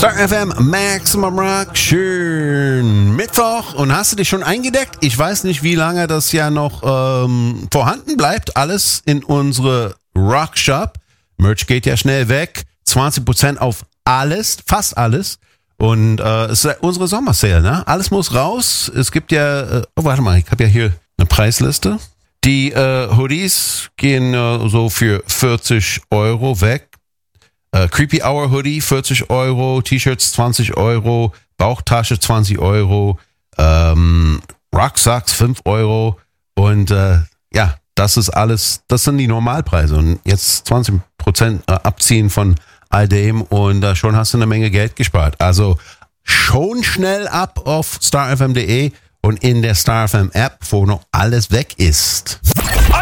Star FM Maximum Rock, schön Mittwoch. Und hast du dich schon eingedeckt? Ich weiß nicht, wie lange das ja noch vorhanden bleibt. Alles in unsere Rock Shop. Merch geht ja schnell weg. 20% auf alles, fast alles. Und es ist unsere Sommersale, ne? Alles muss raus. Es gibt ja, warte mal, ich habe ja hier eine Preisliste. Die Hoodies gehen so für 40 Euro weg. Creepy Hour Hoodie 40 Euro, T-Shirts 20 Euro, Bauchtasche 20 Euro, Rucksacks 5 Euro und ja, das ist alles, das sind die Normalpreise und jetzt 20% abziehen von all dem und schon hast du eine Menge Geld gespart. Also schon schnell ab auf starfm.de und in der StarFM App, wo noch alles weg ist.